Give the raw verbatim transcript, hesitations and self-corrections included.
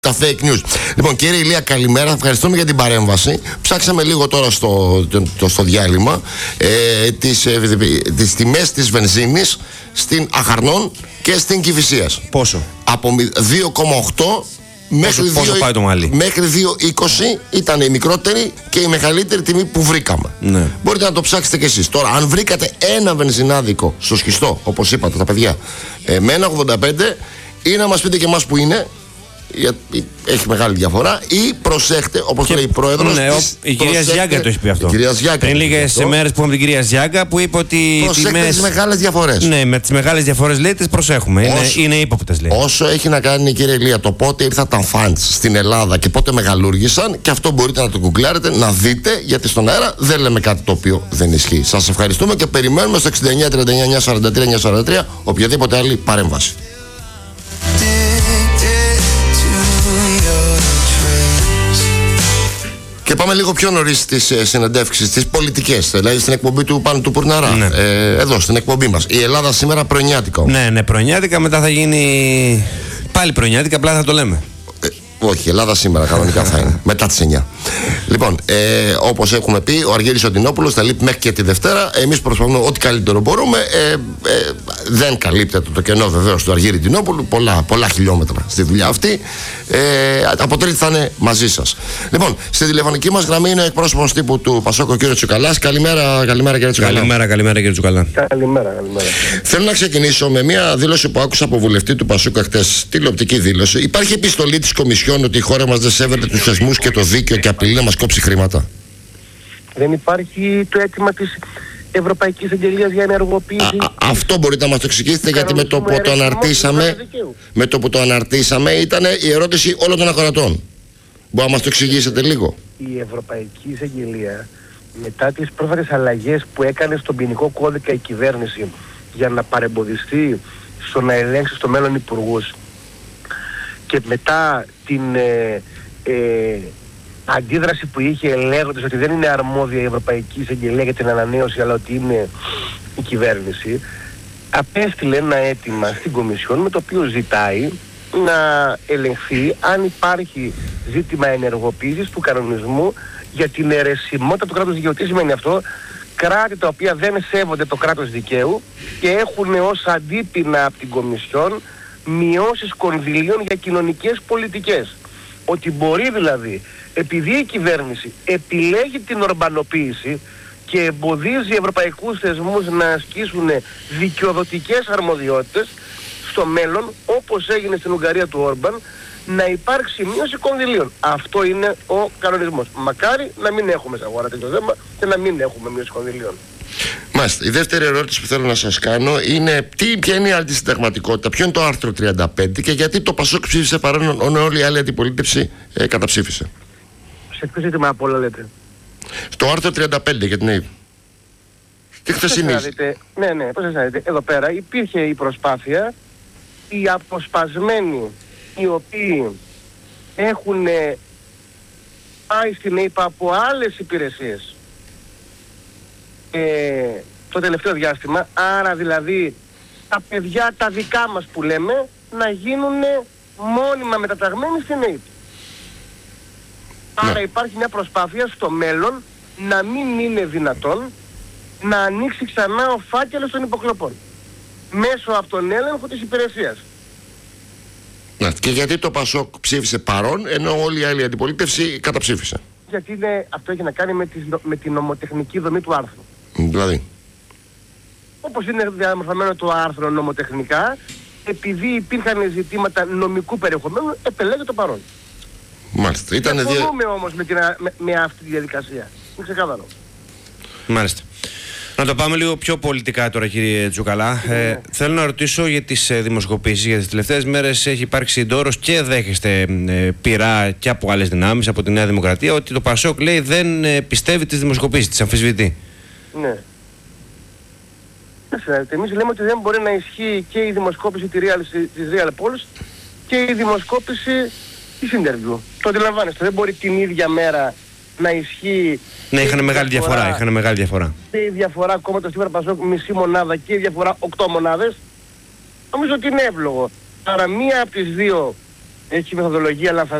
Τα fake news. Λοιπόν, κύριε Ηλία, καλημέρα. Ευχαριστούμε για την παρέμβαση. Ψάξαμε λίγο τώρα στο, το, στο διάλειμμα ε, τις, ε, τις τιμές της βενζίνης στην Αχαρνών και στην Κηφισίας. Πόσο? Από δύο κόμμα οκτώ μέχρι, πόσο πάει το μαλλί? Μέχρι δύο είκοσι ήταν η μικρότερη και η μεγαλύτερη τιμή που βρήκαμε. Ναι. Μπορείτε να το ψάξετε κι εσείς. Τώρα, αν βρήκατε ένα βενζινάδικο στο σχιστό, όπως είπατε τα παιδιά, ε, με ένα ογδόντα πέντε, ή να μας πείτε και εμάς που είναι, γιατί έχει μεγάλη διαφορά, ή προσέχτε, όπως λέει η πρόεδρος. Ναι, της, η κυρία Ζιάγκα το έχει πει αυτό. Πριν λίγες μέρες που είχαμε την κυρία Ζιάγκα που είπε ότι. Προσέχτε τιμές, τις μεγάλες διαφορές. Ναι, με τις μεγάλες διαφορές λέει τις προσέχουμε. Όσο, είναι, είναι ύποπτες λέει. Όσο έχει να κάνει, κύριε Ηλία, το πότε ήρθαν τα φαντς στην Ελλάδα και πότε μεγαλούργησαν, και αυτό μπορείτε να το γκουγκλάρετε, να δείτε, γιατί στον αέρα δεν λέμε κάτι το οποίο δεν ισχύει. Σας ευχαριστούμε και περιμένουμε στο εξήντα εννιά τριάντα εννιά εννιακόσια σαράντα τρία εννιακόσια σαράντα τρία οποιαδήποτε άλλη παρέμβαση. Και πάμε λίγο πιο νωρίς στις ε, συνεντεύξεις, στις πολιτικές, δηλαδή στην εκπομπή του Πάνου του Πουρναρά. Ναι. Ε, εδώ, στην εκπομπή μας. Η Ελλάδα σήμερα πρωινιάτικα. Ναι, ναι, πρωινιάτικα, μετά θα γίνει πάλι πρωινιάτικα, απλά θα το λέμε. Ε, όχι, η Ελλάδα σήμερα κανονικά θα είναι. Μετά τις εννιά. Λοιπόν, ε, όπως έχουμε πει, ο Αργύρης Οντινόπουλος θα λείπει μέχρι και τη Δευτέρα. Εμείς προσπαθούμε ό,τι καλύτερο μπορούμε. Ε, ε, δεν καλύπτεται το κενό βεβαίως του Αργύρη Οντινόπουλου. Πολλά, πολλά χιλιόμετρα στη δουλειά αυτή. Ε, από Τρίτη θα είναι μαζί σας. Λοιπόν, στη τηλεφωνική μας γραμμή είναι ο εκπρόσωπος τύπου του Πασόκ, ο κύριος Τσουκαλάς. Καλημέρα, καλημέρα κύριε Τσουκαλά. Καλημέρα, καλημέρα κύριε Τσουκαλά. Καλημέρα, καλημέρα. Θέλω να ξεκινήσω με μια δήλωση που άκουσα από βουλευτή του Πασόκ χτες, τηλεοπτική δήλωση. Υπάρχει επιστολή της Κομισιόν ότι η χώρα μας δεν σέβεται τους θεσμούς και το δίκαιο και απειλεί να μας κόψει χρήματα. Δεν υπάρχει το αίτημα της Ευρωπαϊκής Αγγελίας για ενεργοποίηση. Α, α, αυτό μπορείτε να μας το εξηγήσετε, γιατί με το που το αναρτήσαμε, με το που το αναρτήσαμε ήταν η ερώτηση όλων των ακροατών. Μπορεί να μας το εξηγήσετε λίγο? Η Ευρωπαϊκή Εισαγγελία, μετά τις πρόσφατες αλλαγές που έκανε στον ποινικό κώδικα η κυβέρνηση για να παρεμποδιστεί στο να ελέγξει στο μέλλον υπουργούς, και μετά την ε, ε, αντίδραση που είχε λέγοντας ότι δεν είναι αρμόδια η Ευρωπαϊκή Εισαγγελία για την ανανέωση, αλλά ότι είναι η κυβέρνηση, απέστειλε ένα αίτημα στην Κομισιόν με το οποίο ζητάει να ελεγχθεί αν υπάρχει ζήτημα ενεργοποίησης του κανονισμού για την αιρεσιμότητα του κράτους δικαίου. Τι σημαίνει αυτό? Κράτη τα οποία δεν σέβονται το κράτος δικαίου και έχουν ως αντίπεινα από την Κομισιόν μειώσεις κονδυλίων για κοινωνικές πολιτικές. Ότι μπορεί δηλαδή, επειδή η κυβέρνηση επιλέγει την ορμπανοποίηση και εμποδίζει ευρωπαϊκούς θεσμούς να ασκήσουν δικαιοδοτικές αρμοδιότητες, στο μέλλον, όπως έγινε στην Ουγγαρία του Όρμπαν, να υπάρξει μείωση κονδυλίων. Αυτό είναι ο κανονισμός. Μακάρι να μην έχουμε σε αγορά τέτοιο θέμα και να μην έχουμε μείωση κονδυλίων. Μάλιστα. Η δεύτερη ερώτηση που θέλω να σας κάνω είναι τι, ποια είναι η αντισυνταγματικότητα, ποιο είναι το άρθρο τριάντα πέντε και γιατί το Πασόκ ψήφισε παρόν ενώ όλη η άλλη αντιπολίτευση ε, καταψήφισε. Σε ποιο ζήτημα από όλα λέτε? Στο άρθρο τριάντα πέντε για την ΑΕΠ. Τι χθεσινή. Ναι, ναι, πώς θα δείτε. Εδώ πέρα υπήρχε η προσπάθεια οι αποσπασμένοι οι οποίοι έχουν πάει στην ΑΕΠ από άλλες υπηρεσίες Ε, το τελευταίο διάστημα, άρα δηλαδή τα παιδιά τα δικά μας που λέμε να γίνουν μόνιμα μεταταγμένοι στην ΑΕΠ. Άρα ναι. Υπάρχει μια προσπάθεια στο μέλλον να μην είναι δυνατόν να ανοίξει ξανά ο φάκελος των υποκλοπών μέσω από τον έλεγχο της υπηρεσίας. Ναι. Και γιατί το Πασόκ ψήφισε παρόν ενώ όλη η άλλη αντιπολίτευση καταψήφισε? Γιατί είναι, αυτό έχει να κάνει με, τις, με την νομοτεχνική δομή του άρθρου. Δηλαδή, όπως είναι διαμορφωμένο το άρθρο νομοτεχνικά, επειδή υπήρχαν ζητήματα νομικού περιεχομένου, επελέγει το παρόν. Μάλιστα. Ήταν δεν μπορούμε δια... όμως με, την, με, με αυτή τη διαδικασία. Είναι ξεκάθαρο. Μάλιστα. Να το πάμε λίγο πιο πολιτικά τώρα, κύριε Τσουκαλά. Ναι. Ε, θέλω να ρωτήσω για τις ε, δημοσκοπήσεις. Για τις τελευταίες μέρες έχει υπάρξει ντόρος και δέχεστε ε, πειρά και από άλλες δυνάμεις, από τη Νέα Δημοκρατία, ότι το Πασόκ λέει δεν ε, πιστεύει τις δημοσκοπήσεις, τις αμφισβητεί. Ναι. Εμείς λέμε ότι δεν μπορεί να ισχύει και η δημοσκόπηση της Real Polls και η δημοσκόπηση της Interview. Το αντιλαμβάνεστε, δεν μπορεί την ίδια μέρα να ισχύει. Ναι, είχαν μεγάλη διαφορά, διαφορά, είχαν μεγάλη διαφορά. Και η διαφορά κόμματος Στίβαρα Πασόκ μισή μονάδα και η διαφορά οκτώ μονάδες. Νομίζω ότι είναι εύλογο. Άρα μία από τις δύο έχει μεθοδολογία λαθασμένη.